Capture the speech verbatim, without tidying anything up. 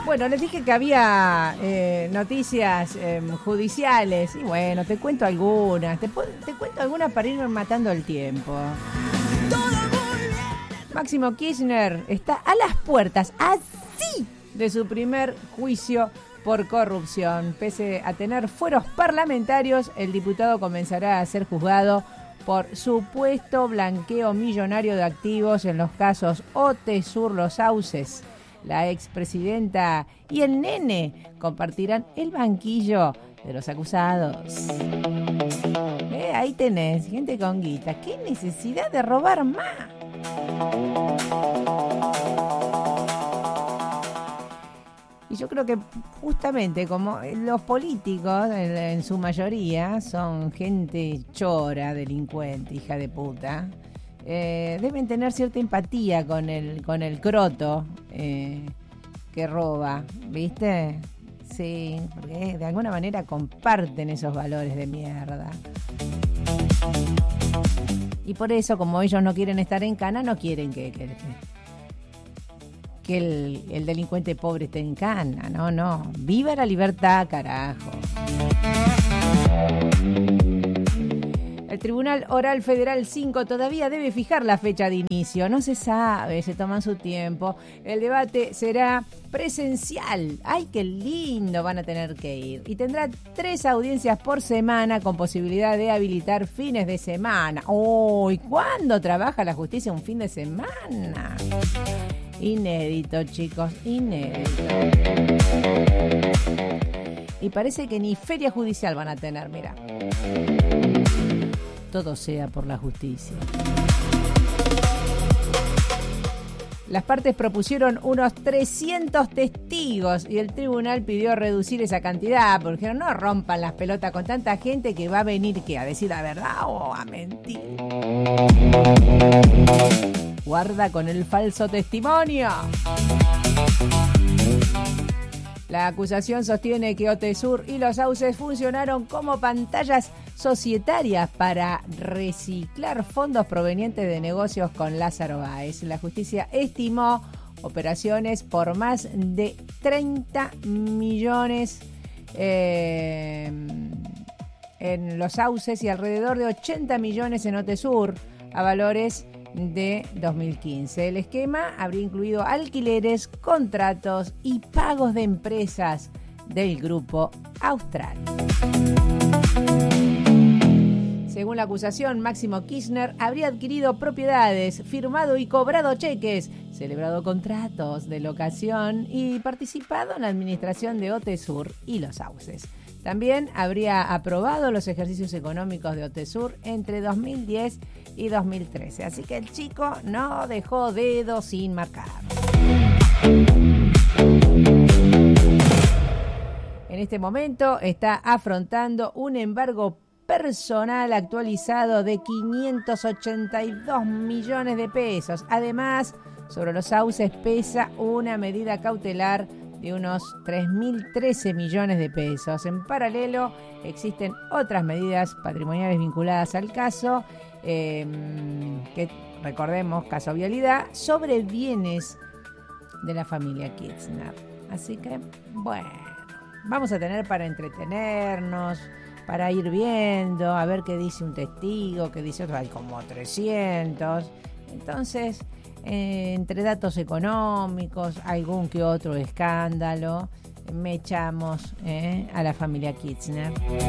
Bueno, les dije que había eh, noticias eh, judiciales y bueno, te cuento algunas, te, te cuento algunas para irme matando el tiempo. Máximo Kirchner está a las puertas, así, de su primer juicio por corrupción. Pese a tener fueros parlamentarios, el diputado comenzará a ser juzgado por supuesto blanqueo millonario de activos en los casos Otesur, Los Sauces. La expresidenta y el nene compartirán el banquillo de los acusados. Eh, ahí tenés, gente con guita. ¿Qué necesidad de robar más? Y yo creo que justamente como los políticos, en, en su mayoría, son gente chora, delincuente, hija de puta, eh, deben tener cierta empatía con el, con el croto eh, que roba, ¿viste? Sí, porque de alguna manera comparten esos valores de mierda. Y por eso, como ellos no quieren estar en cana, no quieren que... que, que que el, el delincuente pobre esté en cana, no, no. ¡Viva la libertad, carajo! El Tribunal Oral Federal cinco todavía debe fijar la fecha de inicio. No se sabe, se toman su tiempo. El debate será presencial. ¡Ay, qué lindo! Van a tener que ir. Y tendrá tres audiencias por semana con posibilidad de habilitar fines de semana. ¡Uy! ¿Cuándo trabaja la justicia un fin de semana? Inédito, chicos, inédito. Y parece que ni feria judicial van a tener, mira. Todo sea por la justicia. Las partes propusieron unos trescientos testigos y el tribunal pidió reducir esa cantidad porque no rompan las pelotas con tanta gente que va a venir ¿qué? ¿A decir la verdad o a mentir? Guarda con el falso testimonio. La acusación sostiene que Otesur y Los Sauces funcionaron como pantallas societarias para reciclar fondos provenientes de negocios con Lázaro Báez. La justicia estimó operaciones por más de treinta millones eh, en Los Sauces y alrededor de ochenta millones en Otesur, a valores de dos mil quince. El esquema habría incluido alquileres, contratos y pagos de empresas del grupo Austral. Según la acusación, Máximo Kirchner habría adquirido propiedades, firmado y cobrado cheques, celebrado contratos de locación y participado en la administración de Otesur y Los Sauces. También habría aprobado los ejercicios económicos de Otesur entre dos mil diez y dos mil trece. Así que el chico no dejó dedo sin marcar. En este momento está afrontando un embargo personal actualizado de quinientos ochenta y dos millones de pesos. Además, sobre Los Sauces pesa una medida cautelar de unos tres mil trece millones de pesos. En paralelo, existen otras medidas patrimoniales vinculadas al caso, eh, que recordemos, caso Vialidad, sobre bienes de la familia Kirchner. Así que, bueno, vamos a tener para entretenernos, para ir viendo, a ver qué dice un testigo, qué dice otro, hay como trescientos. Entonces, Eh, entre datos económicos, algún que otro escándalo, me echamos eh, a la familia Kirchner.